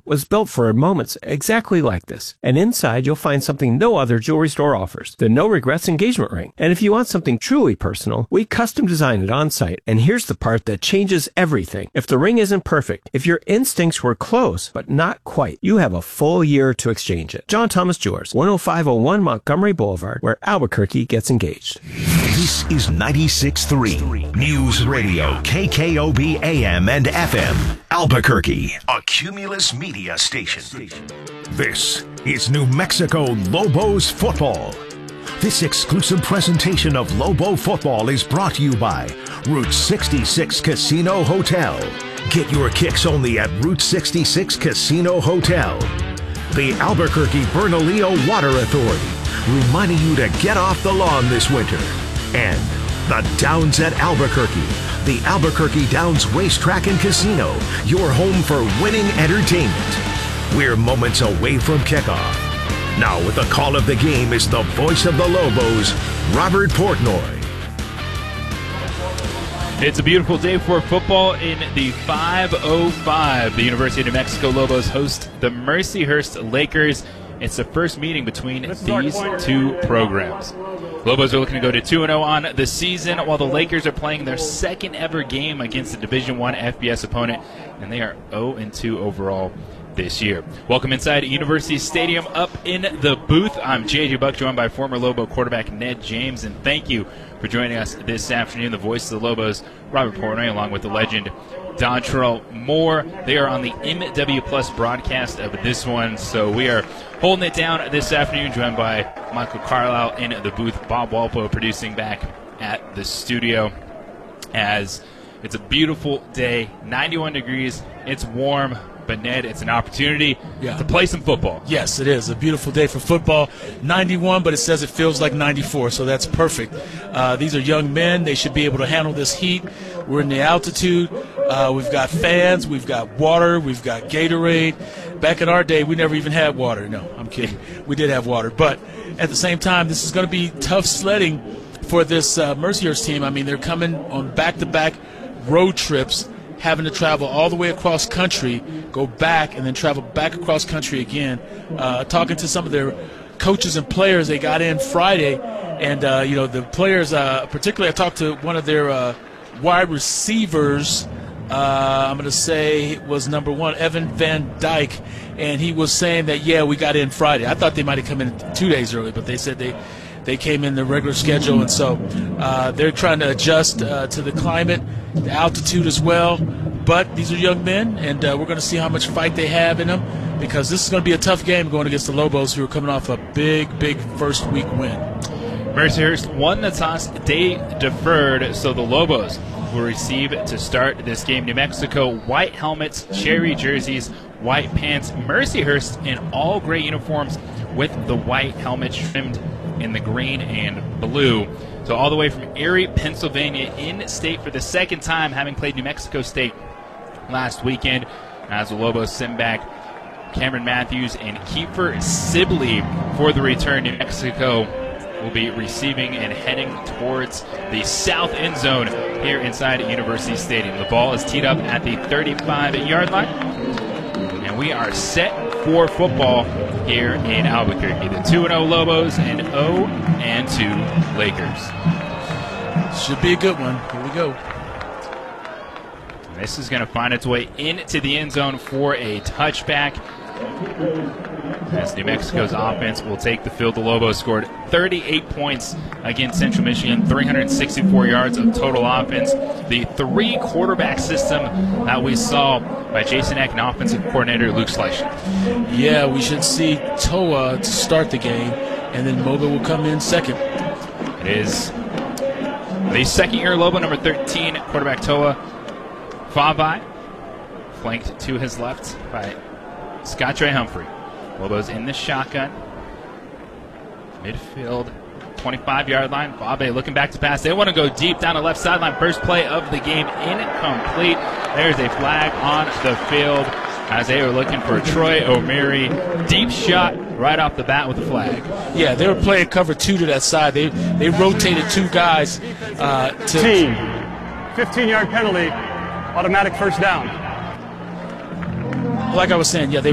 was built for moments exactly like this. And inside, you'll find something no other jewelry store offers, the No Regrets engagement ring. And if you want something truly personal, we custom design it on site. And here's the part that changes everything. If the ring isn't perfect, if your instincts were close, but not quite, you have a full year to exchange it. John Thomas Jewelers, 10501 Montgomery Boulevard, where Albuquerque gets engaged. This is 96.3 News Radio, KKOB AM and FM, Albuquerque, a Cumulus Media station. This is New Mexico Lobos football. This exclusive presentation of Lobo football is brought to you by Route 66 Casino Hotel. Get your kicks only at Route 66 Casino Hotel. The Albuquerque Bernalillo Water Authority, reminding you to get off the lawn this winter. And the Downs at Albuquerque, the Albuquerque Downs Racetrack and Casino, your home for winning entertainment. We're moments away from kickoff. Now with the call of the game is the voice of the Lobos, Robert Portnoy. It's a beautiful day for football in the 505. The University of New Mexico Lobos host the Mercyhurst Lakers. It's the first meeting between these two programs. Lobos are looking to go to 2-0 on the season, while the Lakers are playing their second ever game against a Division I FBS opponent, and they are 0-2 overall this year. Welcome inside University Stadium. Up in the booth, I'm J.J. Buck, joined by former Lobo quarterback Ned James, and thank you for joining us this afternoon. The voice of the Lobos, Robert Portnoy, along with the legend Dontrell Moore. They are on the MW Plus broadcast of this one, so we are holding it down this afternoon, joined by Michael Carlisle in the booth, Bob Walpo producing back at the studio, as it's a beautiful day, 91 degrees, it's warm. But, Ned, it's an opportunity to play some football. Yes, it is. A beautiful day for football. 91, but it says it feels like 94, so that's perfect. These are young men. They should be able to handle this heat. We're in the altitude. We've got fans. We've got water. We've got Gatorade. Back in our day, we never even had water. No, I'm kidding. We did have water. But at the same time, this is going to be tough sledding for this Mercyhurst team. I mean, they're coming on back-to-back road trips, having to travel all the way across country, go back, and then travel back across country again. Talking to some of their coaches and players they got in Friday, and the players, particularly I talked to one of their wide receivers, I'm going to say was number 1, Evan Van Dyke, and he was saying that, we got in Friday. I thought they might have come in 2 days early, but they said they came in the regular schedule, and so they're trying to adjust to the climate, the altitude as well. But these are young men, and we're going to see how much fight they have in them, because this is going to be a tough game going against the Lobos, who are coming off a big first week win. Mercyhurst won the toss, day deferred, so the Lobos will receive to start this game. New Mexico, white helmets, cherry jerseys, white pants. Mercyhurst in all gray uniforms with the white helmet trimmed in the green and blue. So all the way from Erie, Pennsylvania, in state for the second time, having played New Mexico State last weekend. As the Lobos send back Cameron Matthews and Kiefer Sibley for the return. New Mexico will be receiving and heading towards the south end zone here inside University Stadium. The ball is teed up at the 35-yard line, and we are set for football here in Albuquerque. The 2-0 Lobos and 0-2 Lakers. Should be a good one. Here we go. This is going to find its way into the end zone for a touchback, as New Mexico's offense will take the field. The Lobos scored 38 points against Central Michigan, 364 yards of total offense. The 3-quarterback system that we saw by Jason Eck and offensive coordinator Luke Schleicher. Yeah, we should see Toa to start the game, and then Moga will come in second. It is the second-year Lobo, number 13, quarterback Toa Fabai, flanked to his left by Scott Trey Humphrey. Lobos in the shotgun. Midfield, 25-yard line. Fabai looking back to pass. They want to go deep down the left sideline. First play of the game, incomplete. There's a flag on the field as they were looking for Troy O'Meary. Deep shot right off the bat with the flag. Yeah, they were playing cover 2 to that side. They rotated 2 guys to 15-yard penalty, automatic first down. Like I was saying, yeah, they